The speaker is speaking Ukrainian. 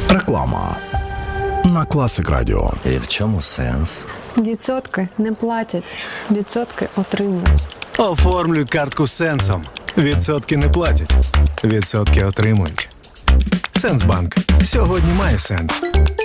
Реклама на Класик Радіо. І в чому сенс? Відсотки не платять, відсотки отримують. Оформлюй картку з Сенсом. Відсотки не платять, відсотки отримують. Сенсбанк. Сьогодні має сенс.